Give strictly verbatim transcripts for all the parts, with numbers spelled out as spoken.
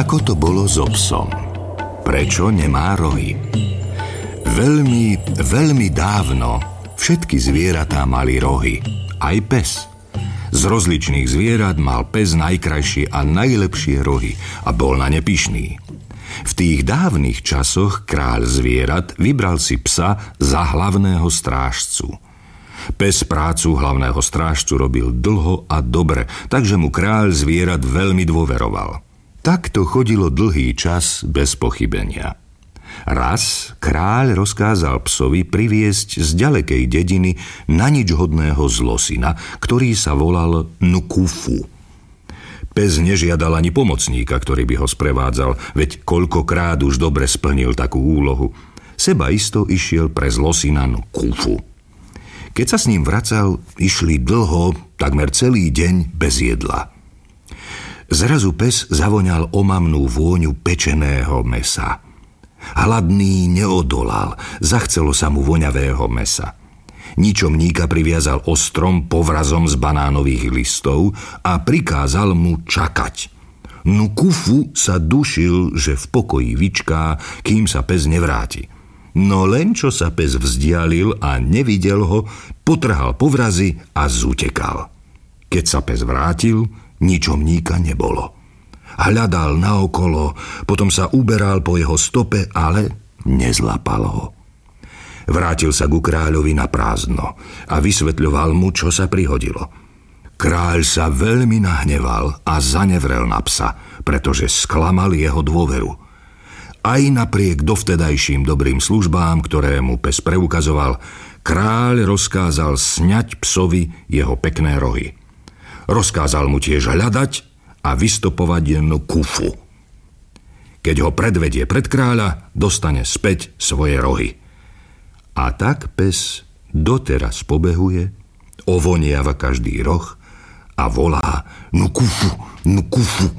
Ako to bolo so psom? Prečo nemá rohy? Veľmi, veľmi dávno všetky zvieratá mali rohy. Aj pes. Z rozličných zvierat mal pes najkrajšie a najlepšie rohy a bol na ne pyšný. V tých dávnych časoch kráľ zvierat vybral si psa za hlavného strážcu. Pes prácu hlavného strážcu robil dlho a dobre, takže mu kráľ zvierat veľmi dôveroval. Takto chodilo dlhý čas bez pochybenia. Raz kráľ rozkázal psovi priviesť z ďalekej dediny na nič hodného zlosina, ktorý sa volal Nukufu. Pes nežiadal ani pomocníka, ktorý by ho sprevádzal, veď koľkokrát už dobre splnil takú úlohu. Seba isto išiel pre zlosina Nukufu. Keď sa s ním vracal, išli dlho, takmer celý deň bez jedla. Zrazu pes zavoňal omamnú vôňu pečeného mesa. Hladný neodolal, zachcelo sa mu voňavého mesa. Ničomníka priviazal ostrom povrazom z banánových listov a prikázal mu čakať. Nukufu sa dušil, že v pokoji vyčká, kým sa pes nevráti. No len čo sa pes vzdialil a nevidel ho, potrhal povrazy a zutekal. Keď sa pes vrátil, ničomníka nebolo. Hľadal naokolo, potom sa uberal po jeho stope, ale nezlapal ho. Vrátil sa ku kráľovi na prázdno a vysvetľoval mu, čo sa prihodilo. Kráľ sa veľmi nahneval a zanevrel na psa, pretože sklamal jeho dôveru. Aj napriek dovtedajším dobrým službám, ktoré mu pes preukazoval, kráľ rozkázal sňať psovi jeho pekné rohy. Rozkázal mu tiež hľadať a vystopovať Nukufu. Keď ho predvedie pred kráľa, dostane späť svoje rohy. A tak pes doteraz pobehuje, ovoniava každý roh a volá Nukufu, Nukufu.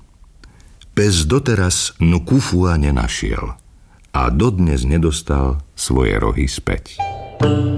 Pes doteraz Nukufua nenašiel a dodnes nedostal svoje rohy späť.